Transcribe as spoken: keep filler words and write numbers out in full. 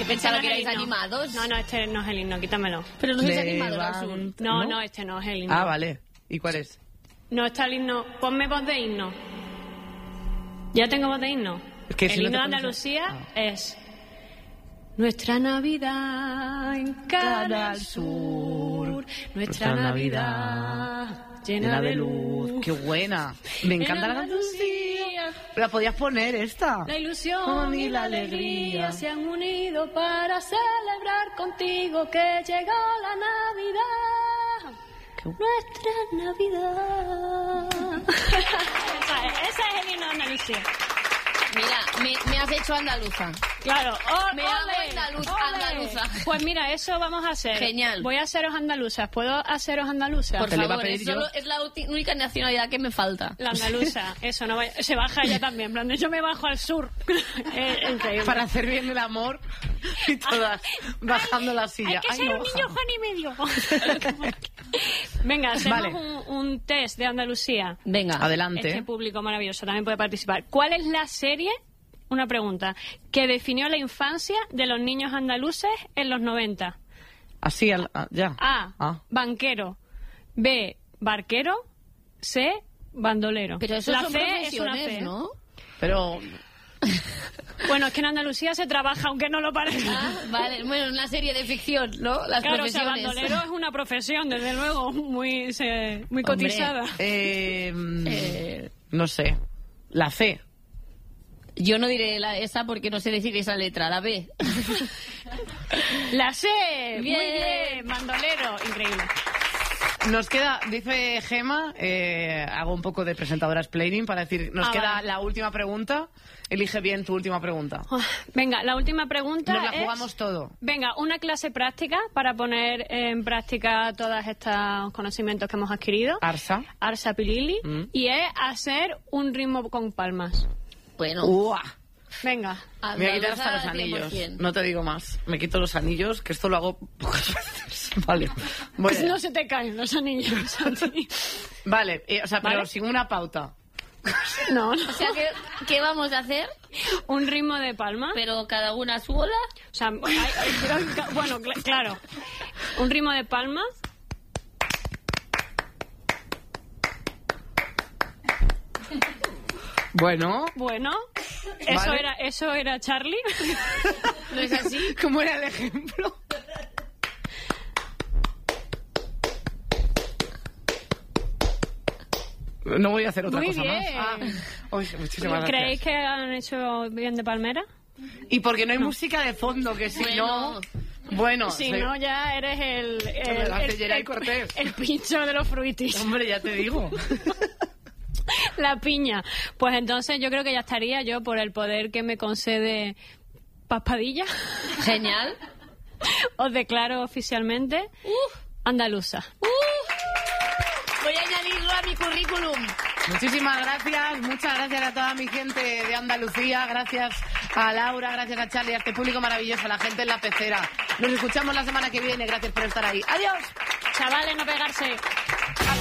Que pensaba Este que no es erais el himno. animados. No, no, este no es el himno, quítamelo. Pero no sois Le animados, van- Azul. No, ¿No? no, este no es el himno. Ah, vale. ¿Y cuál es? No está el himno. Ponme voz de himno. Ya tengo voz de himno. Es que el si no himno te de pones- Andalucía Ah. es nuestra Navidad en Canal Sur, nuestra Nuestra Navidad llena de luz. Qué buena. Me encanta la canción. La podías poner esta. La ilusión Oh, y la alegría se han unido para celebrar contigo que llegó la Navidad. Qué- Nuestra Navidad. esa, es, esa es el himno de Andalucía. Mira, me, me has hecho andaluza. Claro. ¡Oh, Me ole! hago andaluz- ¡Ole! andaluza. Pues mira, eso vamos a hacer. Genial. Voy a haceros andaluzas. ¿Puedo haceros andaluzas? Por Te lo iba a favor, pedir es, yo. solo- es la ulti- única nacionalidad que me falta. La andaluza. Eso, no vaya- se baja ella también. En plan, de, yo me bajo al sur. Es increíble. Para hacer bien el amor y todas bajando la silla. Hay que Ay, ser no, un niño baja. Juan y medio. Venga, hacemos Vale. un, un test de Andalucía. Venga. Adelante. Este público maravilloso también puede participar. ¿Cuál es la serie, una pregunta, que definió la infancia de los niños andaluces en los noventa? Así, al- ah, ya. A, Ah. banquero. B, barquero. C, bandolero. Pero eso la son C es una profesiones, C. ¿no? Pero Bueno, es que en Andalucía se trabaja, aunque no lo parezca. Ah, vale. Bueno, una serie de ficción, ¿no? Las Claro, o sea, profesiones. bandolero es una profesión, desde luego, muy, se- muy Hombre. cotizada. eh, mm, Eh, no sé. La C. yo no diré la esa porque no sé decir esa letra, la B. La C, muy Bien. bien, bandolero, increíble. Nos queda, dice Gema, eh, hago un poco de presentadora explaining para decir, nos Ah, queda vale. la última pregunta. Elige bien tu última pregunta. Ah, Venga, la última pregunta Nos la es- jugamos todo. Venga, una clase práctica para poner en práctica todos estos conocimientos que hemos adquirido. Arsa. Arsa Pilili. Mm. Y es hacer un ritmo con palmas. Bueno, ¡Uah! Venga. Me voy a quitar hasta los andaluza anillos. cien por ciento. No te digo más. Me quito los anillos, que esto lo hago pocas veces. Vale. Voy Pues allá. no se te caen los anillos a ti. Vale, eh, o sea, pero ¿Vale? sin una pauta. No, no. O sea, ¿qué, ¿qué vamos a hacer? Un ritmo de palma. Pero cada una a su bola. O sea, hay- hay- bueno, cl- claro. Un ritmo de palma. Bueno, Bueno, eso Vale. era, eso era Charlie. ¿No es así? ¿cómo era el ejemplo? No voy a hacer otra Muy cosa bien. más. Ah, uy, muchísimas ¿Creéis gracias. que han hecho bien de palmera? Y porque no hay música de fondo, que si Bueno. no... Bueno, Si soy- no, ya eres el, el, la el, Cellera y el- Cortés. el pincho de los fruitis. Hombre, ya te digo. La piña. Pues entonces yo creo que ya estaría yo por el poder que me concede Paspadilla. Genial. Os declaro oficialmente andaluza. Voy a añadirlo a mi currículum. Muchísimas gracias, muchas gracias a toda mi gente de Andalucía, gracias a Laura, gracias a Charlie, a este público maravilloso, a la gente en la pecera. Nos escuchamos la semana que viene, gracias por estar ahí. ¡Adiós! Chavales, no pegarse.